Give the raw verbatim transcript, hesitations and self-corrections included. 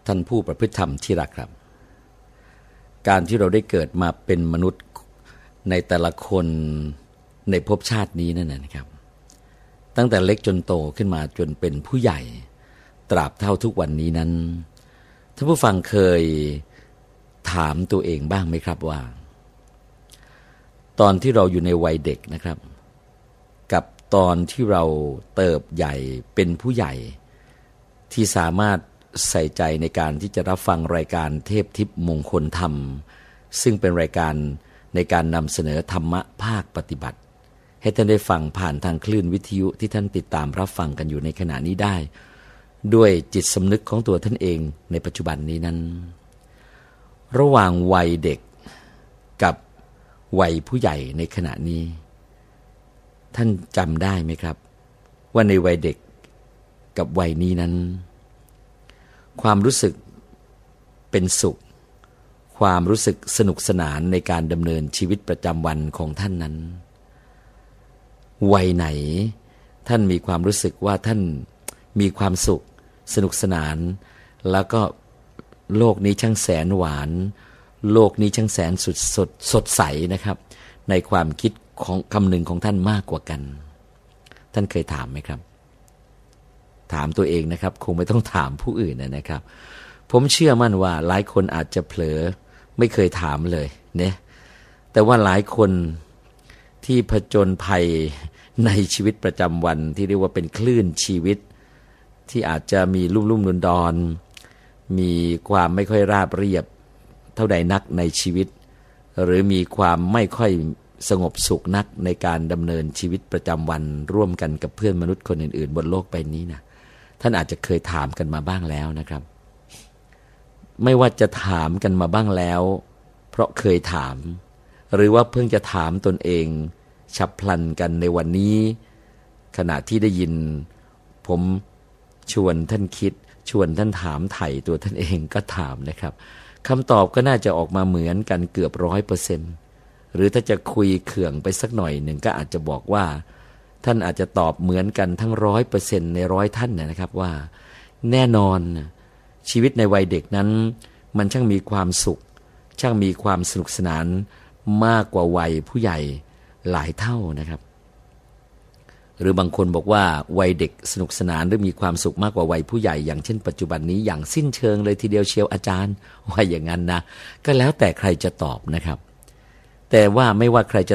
ท่านผู้ประพฤติธรรมที่รักครับการที่เราได้เกิดมาเป็นมนุษย์ในแต่ละคนในภพชาตินี้นั่นนะครับตั้งแต่เล็กจนโตขึ้นมาจนเป็นผู้ใหญ่ตราบเท่าทุกวันนี้นั้นท่านผู้ฟังเคยถามตัวเองบ้างไหมครับว่าตอนที่เราอยู่ในวัยเด็กนะครับกับตอนที่เราเติบใหญ่เป็นผู้ใหญ่ที่สามารถใส่ใจในการที่จะรับฟังรายการเทพทิพย์มงคลธรรมซึ่งเป็นรายการในการนำเสนอธรรมะภาคปฏิบัติให้ท่านได้ฟังผ่านทางคลื่นวิทยุที่ท่านติดตามรับฟังกันอยู่ในขณะนี้ได้ด้วยจิตสำนึกของตัวท่านเองในปัจจุบันนี้นั้นระหว่างวัยเด็กกับวัยผู้ใหญ่ในขณะนี้ท่านจำได้ไหมครับว่าในวัยเด็กกับวัยนี้นั้นความรู้สึกเป็นสุขความรู้สึกสนุกสนานในการดำเนินชีวิตประจำวันของท่านนั้นวัยไหนท่านมีความรู้สึกว่าท่านมีความสุขสนุกสนานแล้วก็โลกนี้ช่างแสนหวานโลกนี้ช่างแสนสุดสดสดใสนะครับในความคิดของคำหนึ่งของท่านมากกว่ากันท่านเคยถามไหมครับถามตัวเองนะครับคงไม่ต้องถามผู้อื่นนะครับผมเชื่อมั่นว่าหลายคนอาจจะเผลอไม่เคยถามเลยเนี่ยแต่ว่าหลายคนที่ผจญภัยในชีวิตประจำวันที่เรียกว่าเป็นคลื่นชีวิตที่อาจจะมีลุ่มลุ่มดอนดอนมีความไม่ค่อยราบเรียบเท่าใดนักในชีวิตหรือมีความไม่ค่อยสงบสุขนักในการดำเนินชีวิตประจำวันร่วมกันกับเพื่อนมนุษย์คนอื่นๆบนโลกใบนี้นะท่านอาจจะเคยถามกันมาบ้างแล้วนะครับไม่ว่าจะถามกันมาบ้างแล้วเพราะเคยถามหรือว่าเพิ่งจะถามตนเองฉับพลันกันในวันนี้ขณะที่ได้ยินผมชวนท่านคิดชวนท่านถามไถ่ตัวท่านเองก็ถามนะครับคำตอบก็น่าจะออกมาเหมือนกันเกือบร้อยเปอร์เซ็นต์หรือถ้าจะคุยเขื่องไปสักหน่อยหนึ่งก็อาจจะบอกว่าท่านอาจจะตอบเหมือนกันทั้งร้อยเปอร์เซ็นต์ในร้อยท่านนะครับว่าแน่นอนชีวิตในวัยเด็กนั้นมันช่างมีความสุขช่างมีความสนุกสนานมากกว่าวัยผู้ใหญ่หลายเท่านะครับหรือบางคนบอกว่าวัยเด็กสนุกสนานหรือมีความสุขมากกว่าวัยผู้ใหญ่อย่างเช่นปัจจุบันนี้อย่างสิ้นเชิงเลยทีเดียวเชียวอาจารย์ว่าอย่างนั้นนะก็แล้วแต่ใครจะตอบนะครับแต่ว่าไม่ว่าใครจะ